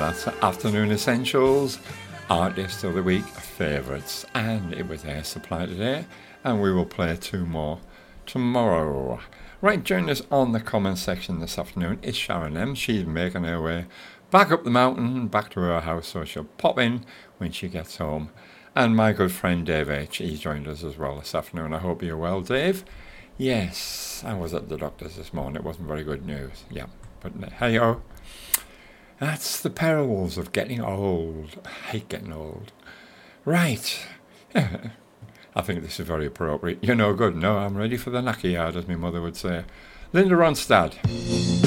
That's Afternoon Essentials, Artist of the Week favourites. And it was Air Supply today, and we will play two more tomorrow. Right, join us on the comment section this afternoon is Sharon M. She's making her way back up the mountain, back to her house, so she'll pop in when she gets home. And my good friend Dave H., he's joined us as well this afternoon. I hope you're well, Dave. Yes, I was at the doctor's this morning. It wasn't very good news. Yeah, but hey-ho. That's the perils of getting old. I hate getting old. Right. I think this is very appropriate. You're no good. No, I'm ready for the knacky yard, as my mother would say. Linda Ronstadt.